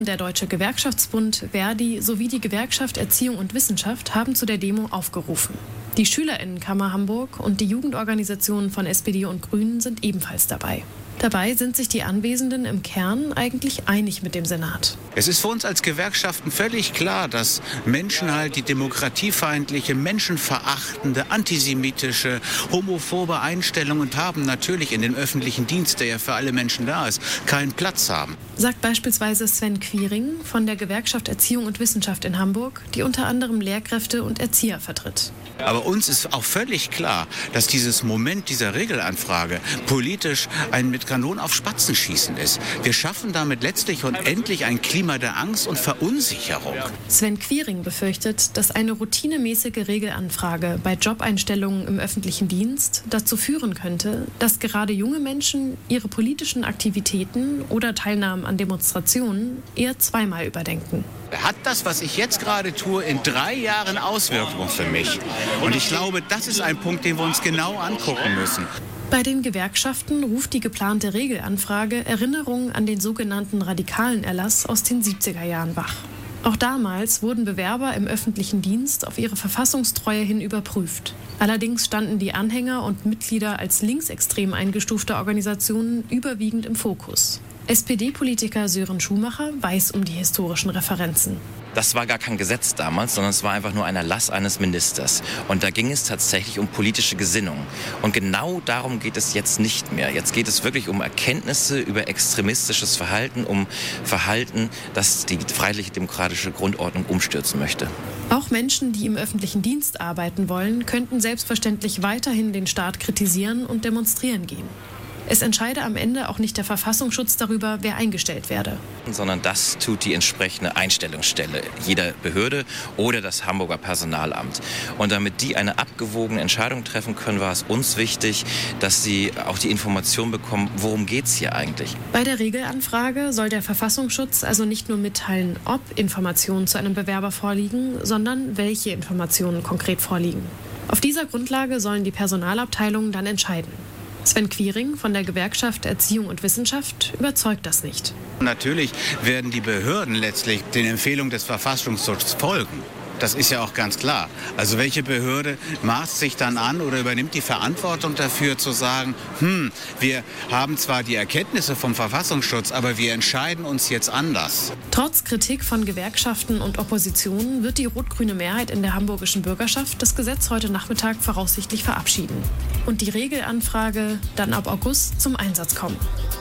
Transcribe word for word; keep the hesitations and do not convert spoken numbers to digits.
Der Deutsche Gewerkschaftsbund, Verdi sowie die Gewerkschaft Erziehung und Wissenschaft haben zu der Demo aufgerufen. Die Schülerinnenkammer Hamburg und die Jugendorganisationen von S P D und Grünen sind ebenfalls dabei. Dabei sind sich die Anwesenden im Kern eigentlich einig mit dem Senat. Es ist für uns als Gewerkschaften völlig klar, dass Menschen halt die demokratiefeindliche, menschenverachtende, antisemitische, homophobe Einstellungen haben, natürlich in dem öffentlichen Dienst, der ja für alle Menschen da ist, keinen Platz haben. Sagt beispielsweise Sven Quiring von der Gewerkschaft Erziehung und Wissenschaft in Hamburg, die unter anderem Lehrkräfte und Erzieher vertritt. Aber uns ist auch völlig klar, dass dieses Moment dieser Regelanfrage politisch ein mit Kanonen auf Spatzen schießen ist. Wir schaffen damit letztlich und endlich ein Klima der Angst und Verunsicherung. Sven Quiring befürchtet, dass eine routinemäßige Regelanfrage bei Jobeinstellungen im öffentlichen Dienst dazu führen könnte, dass gerade junge Menschen ihre politischen Aktivitäten oder Teilnahmen an Demonstrationen eher zweimal überdenken. Hat das, was ich jetzt gerade tue, in drei Jahren Auswirkungen für mich? Und ich glaube, das ist ein Punkt, den wir uns genau angucken müssen. Bei den Gewerkschaften ruft die geplante Regelanfrage Erinnerungen an den sogenannten radikalen Erlass aus den siebziger Jahren wach. Auch damals wurden Bewerber im öffentlichen Dienst auf ihre Verfassungstreue hin überprüft. Allerdings standen die Anhänger und Mitglieder als linksextrem eingestufte Organisationen überwiegend im Fokus. S P D-Politiker Sören Schumacher weiß um die historischen Referenzen. Das war gar kein Gesetz damals, sondern es war einfach nur ein Erlass eines Ministers. Und da ging es tatsächlich um politische Gesinnung. Und genau darum geht es jetzt nicht mehr. Jetzt geht es wirklich um Erkenntnisse über extremistisches Verhalten, um Verhalten, das die freiheitliche demokratische Grundordnung umstürzen möchte. Auch Menschen, die im öffentlichen Dienst arbeiten wollen, könnten selbstverständlich weiterhin den Staat kritisieren und demonstrieren gehen. Es entscheide am Ende auch nicht der Verfassungsschutz darüber, wer eingestellt werde. Sondern das tut die entsprechende Einstellungsstelle jeder Behörde oder das Hamburger Personalamt. Und damit die eine abgewogene Entscheidung treffen können, war es uns wichtig, dass sie auch die Information bekommen, worum geht es hier eigentlich. Bei der Regelanfrage soll der Verfassungsschutz also nicht nur mitteilen, ob Informationen zu einem Bewerber vorliegen, sondern welche Informationen konkret vorliegen. Auf dieser Grundlage sollen die Personalabteilungen dann entscheiden. Sven Quiring von der Gewerkschaft Erziehung und Wissenschaft überzeugt das nicht. Natürlich werden die Behörden letztlich den Empfehlungen des Verfassungsschutzes folgen. Das ist ja auch ganz klar. Also welche Behörde maßt sich dann an oder übernimmt die Verantwortung dafür zu sagen, hm, wir haben zwar die Erkenntnisse vom Verfassungsschutz, aber wir entscheiden uns jetzt anders. Trotz Kritik von Gewerkschaften und Opposition wird die rot-grüne Mehrheit in der hamburgischen Bürgerschaft das Gesetz heute Nachmittag voraussichtlich verabschieden. Und die Regelanfrage dann ab August zum Einsatz kommen.